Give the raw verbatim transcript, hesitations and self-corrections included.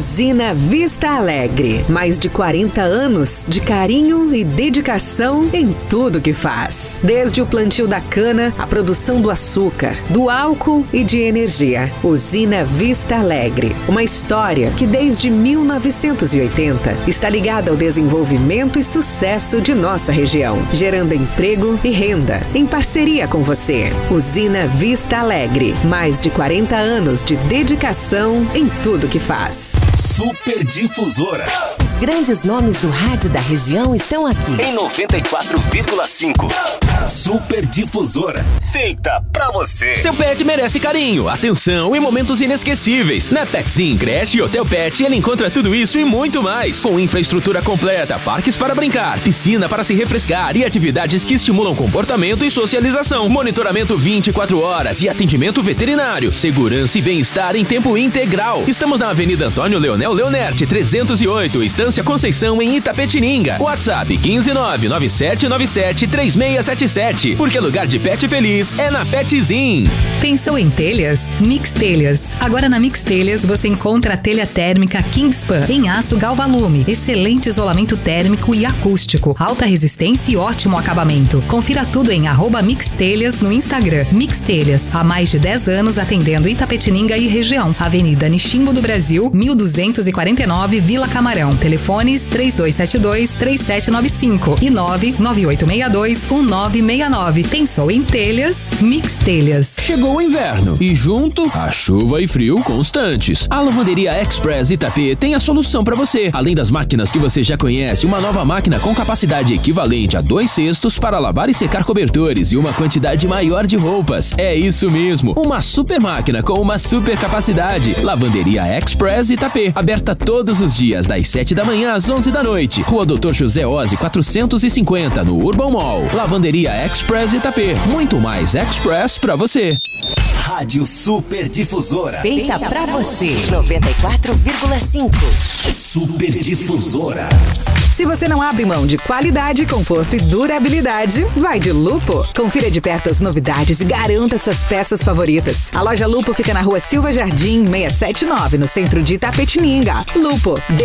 Usina Vista Alegre. Mais de quarenta anos de carinho e dedicação em tudo que faz. Desde o plantio da cana, a produção do açúcar, do álcool e de energia. Usina Vista Alegre. Uma história que desde mil novecentos e oitenta está ligada ao desenvolvimento e sucesso de nossa região, gerando emprego e renda em parceria com você. Usina Vista Alegre. Mais de quarenta anos de dedicação em tudo que faz. Super Difusora. Os grandes nomes do rádio da região estão aqui. Em noventa e quatro vírgula cinco. Super Difusora. Feita pra você. Seu pet merece carinho, atenção e momentos inesquecíveis. Na Petsim, creche e Hotel Pet, ele encontra tudo isso e muito mais. Com infraestrutura completa, parques para brincar, piscina para se refrescar e atividades que estimulam comportamento e socialização. Monitoramento vinte e quatro horas e atendimento veterinário. Segurança e bem-estar em tempo integral. Estamos na Avenida Antônio Leonel Leonerte, trezentos e oito, Estância Conceição, em Itapetininga. WhatsApp quinze nove nove sete nove sete três seis sete sete. Porque lugar de pet feliz é na Petsim. Pensou em telhas? Mix Telhas. Agora na Mix Telhas você encontra a telha térmica Kingspan em aço Galvalume. Excelente isolamento térmico e acústico. Alta resistência e ótimo acabamento. Confira tudo em arroba Mix Telhas no Instagram. Mix Telhas, há mais de dez anos atendendo Itapetininga e região. Avenida Nishimbo do Brasil, mil duzentos e quarenta e nove, Vila Camarão. Telefones três dois sete dois, três sete nove cinco e nove nove oito seis dois, um nove seis nove. Pensou em telhas? Mix Telhas. Chegou o inverno e junto a chuva e frio constantes. A Lavanderia Express Itapê tem a solução para você. Além das máquinas que você já conhece, uma nova máquina com capacidade equivalente a dois cestos para lavar e secar cobertores e uma quantidade maior de roupas. É isso mesmo, uma super máquina com uma super capacidade. Lavanderia Express Itapê, aberta todos os dias das sete da manhã às onze da noite. Rua Doutor José Ozzi quatrocentos e cinquenta, no Urban Mall. Lavanderia Express Itapê, muito mais Express pra você. Rádio Super Difusora. Feita pra você. noventa e quatro vírgula cinco. Super Difusora. Se você não abre mão de qualidade, conforto e durabilidade, vai de Lupo. Confira de perto as novidades e garanta suas peças favoritas. A loja Lupo fica na Rua Silva Jardim, seiscentos e setenta e nove, no centro de Itapetininga. Lupo.